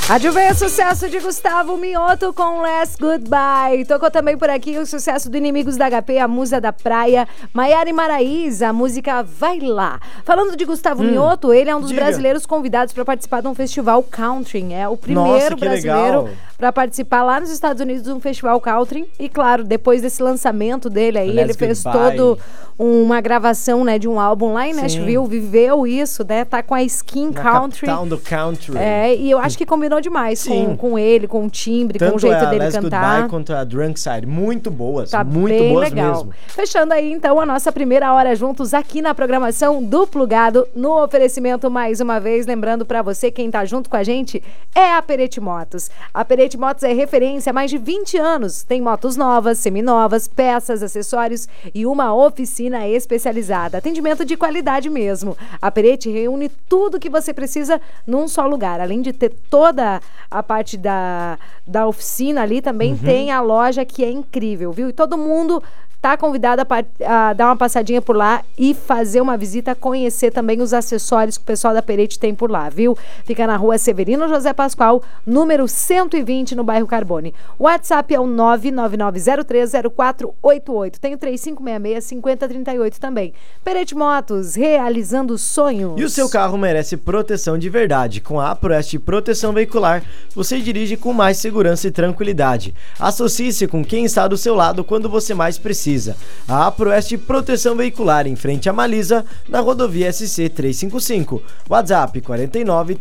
Adivinha o sucesso de Gustavo Mioto com Last Goodbye. Tocou também por aqui o sucesso do Inimigos da HP, a Musa da Praia. Maiara e Maraíza, a música Vai Lá. Falando de Gustavo Mioto, ele é um dos brasileiros convidados para participar de um festival country. É o primeiro brasileiro para participar lá nos Estados Unidos de um festival country. E claro, depois desse lançamento dele aí, ele fez todo uma gravação, né, de um álbum lá em Nashville, viveu isso, né? Tá com a skin country. Capital do country. E eu acho que combinou demais com ele, com o timbre, tanto com o jeito dele Last cantar. Goodbye quanto a Drunk Side. Muito boas, tá muito bem boas legal. mesmo. Fechando aí, então, a nossa primeira hora juntos aqui na programação do Plugado, no oferecimento, mais uma vez, lembrando pra você, quem tá junto com a gente, é a Perete Motos. A Perete Motos é referência há mais de 20 anos. Tem motos novas, seminovas, peças, acessórios e uma oficina especializada. Atendimento de qualidade mesmo. A Perete reúne tudo que você precisa num só lugar. Além de ter toda a parte da oficina ali, também tem a loja, que é incrível, viu? E todo mundo tá convidado a dar uma passadinha por lá e fazer uma visita, conhecer também os acessórios que o pessoal da Perete tem por lá, viu? Fica na rua Severino José Pascoal, número 120, no bairro Carbone. O WhatsApp é o 999030488. Tem o 3566-5038 também. Perete Motos, realizando sonhos. E o seu carro merece proteção de verdade. Com a APROEST Proteção Veicular, você dirige com mais segurança e tranquilidade. Associe-se com quem está do seu lado quando você mais precisa. A APROEST Proteção Veicular, em frente à Malisa, na rodovia SC 355. WhatsApp 49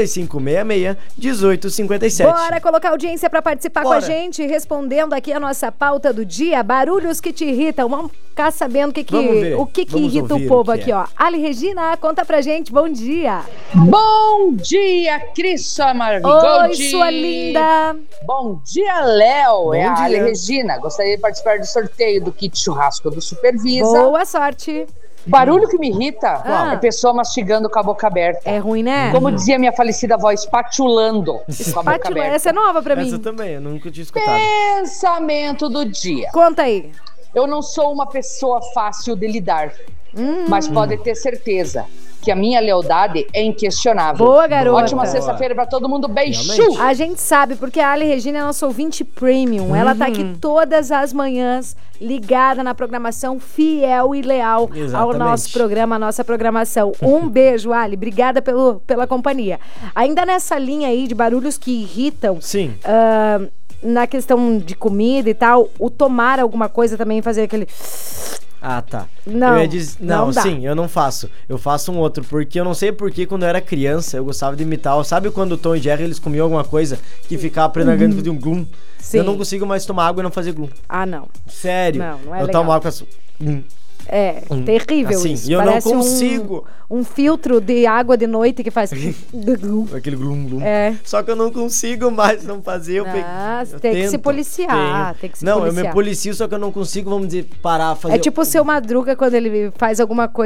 3566 1857. Bora colocar audiência para participar com a gente, respondendo aqui a nossa pauta do dia. Barulhos que te irritam. Vamos ficar sabendo o que irrita o povo aqui, ó. Ali Regina, conta pra gente. Bom dia. Bom dia, Cris Marvigoldi. Oi, sua linda. Bom dia, Léo. É a Ali dia. Regina. Gostaria de participar do sorteio do kit churrasco do Supervisa. Boa sorte. Barulho que me irrita Ah. é pessoa mastigando com a boca aberta. É ruim, né? Como dizia minha falecida avó, espatulando com a boca Espátula, aberta. essa é nova pra mim. Essa também, eu nunca tinha escutado. Pensamento do dia. Conta aí. Eu não sou uma pessoa fácil de lidar, mas pode ter certeza que a minha lealdade é inquestionável. Boa, garota. Ótima sexta-feira pra todo mundo. Beijo! Realmente. A gente sabe, porque a Ali Regina é nossa ouvinte premium. Ela tá aqui todas as manhãs, ligada na programação, fiel e leal ao Exatamente. nosso programa, à nossa programação. Um beijo, Ali. Obrigada pela companhia. Ainda nessa linha aí de barulhos que irritam, Sim. na questão de comida e tal, o tomar alguma coisa também, fazer aquele... Ah, tá. Não, Eu ia dizer, não dá. sim, eu não faço. Eu faço um outro, porque eu não sei porque quando eu era criança eu gostava de imitar. Sabe quando o Tom e Jerry eles comiam alguma coisa que ficava prenagando e fazia um glum? Sim. Eu não consigo mais tomar água e não fazer glum. Ah, não. Sério. Não é eu legal. tomo água com É, terrível assim, isso. e eu Parece não consigo. Um filtro de água de noite que faz... aquele glum. É. Só que eu não consigo mais não fazer. Você tem que se policiar. Tem que se não, policiar. eu me policio, só que eu não consigo, vamos dizer, parar, fazer. É tipo o seu Madruga quando ele faz alguma coisa